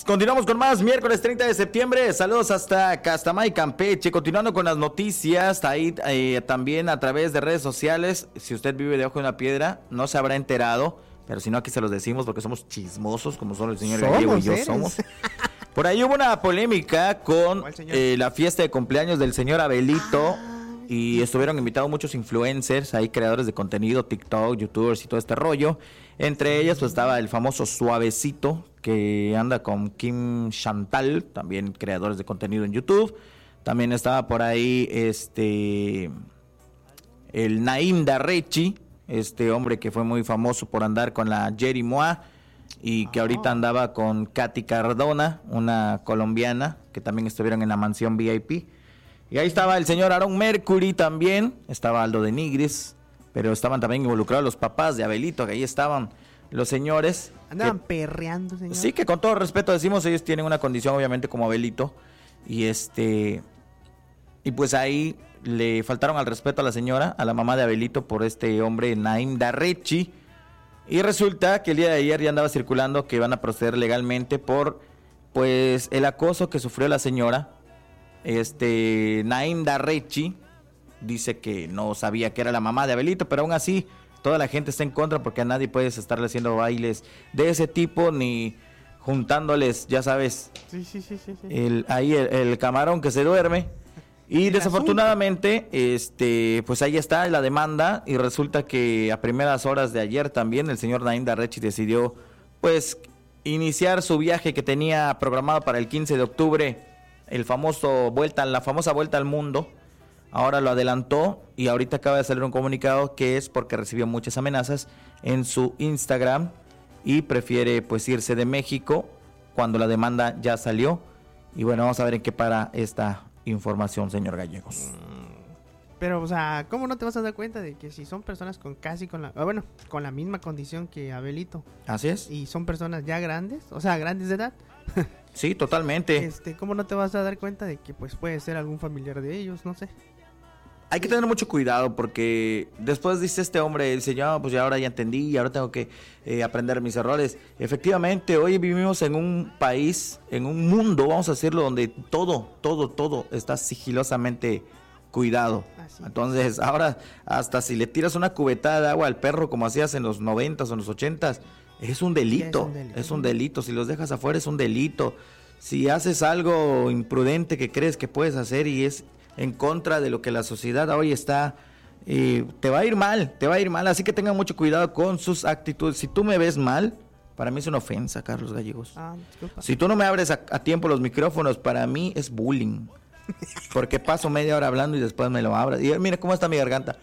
Continuamos con más, miércoles 30 de septiembre. Saludos hasta Castamay, Campeche. Continuando con las noticias, ahí también a través de redes sociales. Si usted vive debajo de una piedra, no se habrá enterado, pero si no, aquí se los decimos porque somos chismosos, como solo el señor Gallego y yo somos. Por ahí hubo una polémica con la fiesta de cumpleaños del señor Abelito. Y estuvieron invitados muchos influencers, ahí creadores de contenido, TikTok, YouTubers y todo este rollo. Entre ellas pues estaba el famoso Suavecito, que anda con Kim Chantal, también creadores de contenido en YouTube. También estaba por ahí el Naim Darrechi, este hombre que fue muy famoso por andar con la Jerry Moa y que ahorita andaba con Katy Cardona, una colombiana, que también estuvieron en la mansión VIP. Y ahí estaba el señor Aaron Mercury también, estaba Aldo de Nigris, pero estaban también involucrados los papás de Abelito, que ahí estaban los señores. Andaban perreando, señor. Sí, que con todo respeto decimos, ellos tienen una condición obviamente como Abelito, y pues ahí le faltaron al respeto a la señora, a la mamá de Abelito, por este hombre Naim Darrechi, y resulta que el día de ayer ya andaba circulando que van a proceder legalmente por pues el acoso que sufrió la señora. Naim Darrechi dice que no sabía que era la mamá de Abelito, pero aún así toda la gente está en contra porque a nadie puedes estarle haciendo bailes de ese tipo ni juntándoles, ya sabes, el camarón que se duerme. Y desafortunadamente pues ahí está la demanda, y resulta que a primeras horas de ayer también el señor Naim Darrechi decidió pues iniciar su viaje que tenía programado para el 15 de octubre, la famosa vuelta al mundo. Ahora lo adelantó y ahorita acaba de salir un comunicado que es porque recibió muchas amenazas en su Instagram y prefiere pues irse de México cuando la demanda ya salió. Y bueno, vamos a ver en qué para esta información, señor Gallegos. Pero, o sea, ¿cómo no te vas a dar cuenta de que si son personas con la misma condición que Abelito? Así es. Y son personas ya grandes, o sea, grandes de edad. Sí, totalmente. ¿Cómo no te vas a dar cuenta de que pues puede ser algún familiar de ellos? No sé. Hay que tener mucho cuidado porque después dice este hombre, dice, pues ya ahora ya entendí y ahora tengo que aprender mis errores. Efectivamente, hoy vivimos en un país, en un mundo, vamos a decirlo, donde todo está sigilosamente cuidado. Entonces, ahora hasta si le tiras una cubetada de agua al perro como hacías en los 90s o en los 80s, es un delito. Es un delito. Si los dejas afuera es un delito. Si haces algo imprudente que crees que puedes hacer y es en contra de lo que la sociedad hoy está, te va a ir mal. Así que tengan mucho cuidado con sus actitudes. Si tú me ves mal, para mí es una ofensa, Carlos Gallegos. Si tú no me abres a tiempo los micrófonos, para mí es bullying. Porque paso media hora hablando y después me lo abras. Y mira cómo está mi garganta.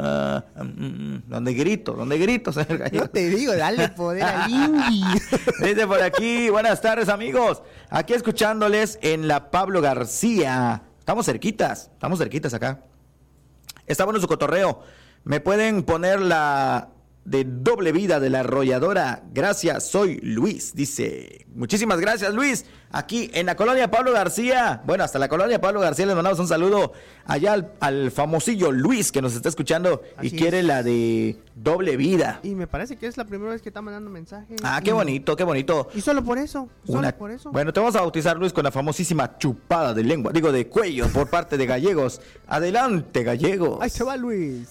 Donde grito, señor Gallego. No te digo, dale poder al Indy. Dice por aquí, buenas tardes, amigos. Aquí escuchándoles en la Pablo García. Estamos cerquitas acá. Está bueno su cotorreo. Me pueden poner la de Doble Vida de la Arrolladora. Gracias, soy Luis. Dice, muchísimas gracias, Luis. Aquí en la colonia Pablo García. Bueno, hasta la colonia Pablo García les mandamos un saludo allá al famosillo Luis que nos está escuchando. Así y quiere es. La de Doble Vida. Y me parece que es la primera vez que está mandando mensajes. Qué bonito. Y solo por eso. Bueno, te vamos a bautizar, Luis, con la famosísima chupada de lengua. Digo, de cuello por parte de Gallegos. Adelante, Gallegos. Ahí se va, Luis.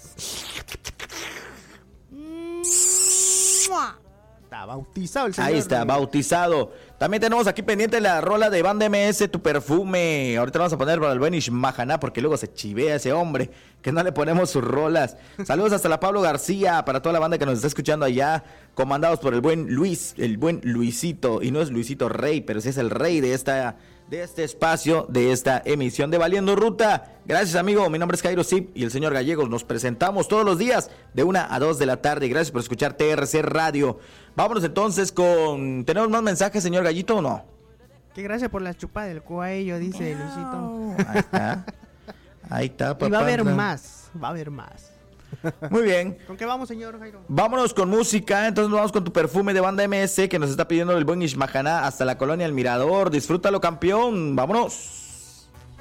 Está bautizado el señor. Ahí está, bautizado. También tenemos aquí pendiente la rola de Banda MS, Tu Perfume. Ahorita vamos a poner para el buen Ishmahaná, porque luego se chivea ese hombre, que no le ponemos sus rolas. Saludos hasta la Pablo García, para toda la banda que nos está escuchando allá, comandados por el buen Luis, el buen Luisito. Y no es Luisito Rey, pero sí es el rey de este espacio, de esta emisión de Valiendo Ruta. Gracias, amigo. Mi nombre es Jairo Zip y el señor Gallegos. Nos presentamos todos los días de 1 a 2 de la tarde. Gracias por escuchar TRC Radio. Vámonos entonces con... ¿Tenemos más mensajes, señor Gallito, o no? Que gracias por la chupada del cuello, dice Luisito. Ahí está, papá. Y va a haber más. Muy bien. ¿Con qué vamos, señor Jairo? Vámonos con música. Entonces nos vamos con Tu Perfume de Banda MS, que nos está pidiendo el buen Ishmahaná hasta la colonia El Mirador. Disfrútalo, campeón. Vámonos.